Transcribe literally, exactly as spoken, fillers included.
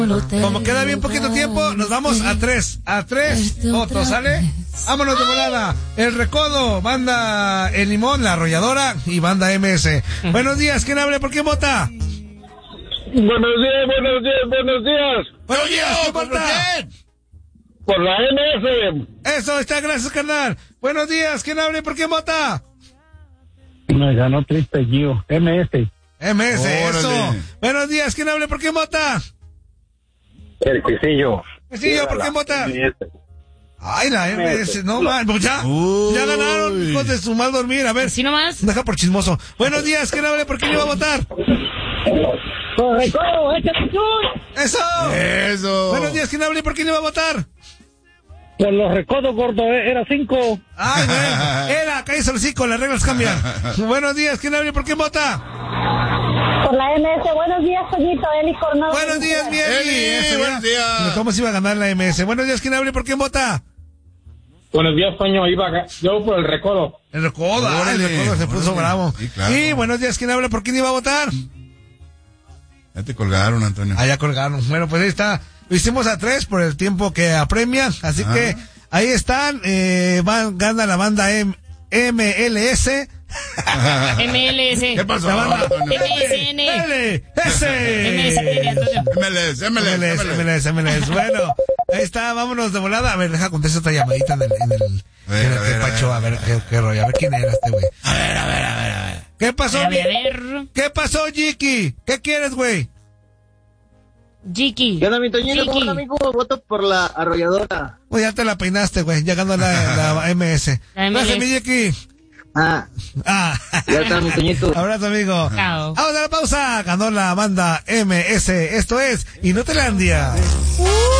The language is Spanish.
Como queda bien poquito tiempo, nos vamos a tres. A tres votos, ¿sale? Vámonos de volada. El Recodo, banda El Limón, La Arrolladora y banda M S. Buenos días, ¿quién habla? ¿Por quién vota? Buenos días, buenos días, buenos días. Buenos días, ¿quién vota? Por la M S. Eso, está, gracias, carnal. Buenos días, ¿quién habla? ¿Por quién vota? Me ganó triste Gio, M S. M S, Órale. eso. Buenos días, ¿quién habla? ¿Por quién vota? El Quesillo. Quesillo, ¿por quién vota? M S. Ay, la M S, no man, pues ya, Uy. ya ganaron, hijos de su mal dormir, a ver. ¿Así nomás? Deja por chismoso. Buenos días, ¿quién habla? ¿Por quién iba a votar? ¡Por Recodo, échate tú! ¡Eso! Eso. Buenos días, ¿quién habla? ¿Por quién iba a votar? Por los Recodos, gordo, eh, era cinco. Ay, güey, era, cállese el hocico, las reglas cambian. Buenos días, ¿quién habla? ¿Por quién vota? Por la M S, buenos días, Toñito, Eli Coronado. Buenos días, mi Eli. Eli, Eso, ya. buenos días. ¿Cómo se iba a ganar la M S? Buenos días, ¿quién habla? ¿Por quién vota? Buenos días, Toño, iba a... yo por el Recodo. El Recodo, ah, el Órale, Recodo se puso órale. bravo. Sí, claro. Y buenos días, ¿quién habla? ¿Por quién iba a votar? Ya te colgaron, Antonio. Allá colgaron. Bueno, pues ahí está. Lo hicimos a tres por el tiempo que apremia. Así Ajá. que ahí están. Eh, van, gana la banda M- MLS. M L S. ¿Qué pasó, La banda Antonio? M S N. M S. M S N, Antonio. M L S, M L S, M L S, M L S, M L S. Bueno, ahí está. Vámonos de volada. A ver, deja contestar esta llamadita en el, en el, A ver, en el a ver, despacho. a A ver, ver, qué, qué rollo. A ver quién era este güey. A ver, a ver, a ver, a ver. ¿Qué pasó? A ver, a ver. ¿Qué pasó, Jiki? ¿Qué quieres, güey? Jiki. ¿Qué onda, mi Toñito? ¿Cómo Jiki. está, amigo? Voto por la arrolladora. Pues ya te la peinaste, güey. Ya ganó la, la M S. La M S. Gracias, mi Jiki. Ah, Ah. ya está, mi Toñito. Abrazo, amigo. Chao. Vamos a la pausa. Ganó la banda M S. Esto es Inotelandia.